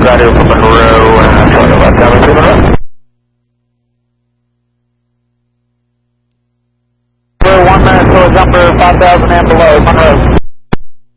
Radio from Monroe, sorry about that, Monroe. 1 minute till jumper 5,000 and below, Monroe.